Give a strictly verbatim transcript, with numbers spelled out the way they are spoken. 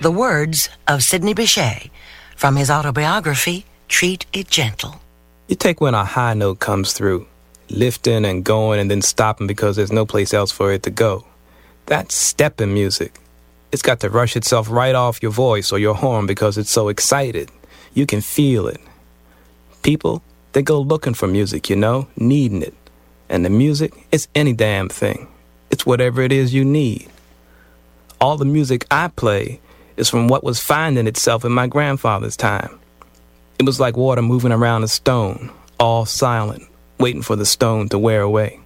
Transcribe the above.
The words of Sidney Bechet from his autobiography, Treat It Gentle. You take when a high note comes through, lifting and going and then stopping because there's no place else for it to go. That's stepping music. It's got to rush itself right off your voice or your horn because it's so excited. You can feel it. People, they go looking for music, you know, needing it. And the music, it's any damn thing. It's whatever it is you need. All the music I play is from what was finding itself in my grandfather's time. It was like water moving around a stone, all silent, waiting for the stone to wear away.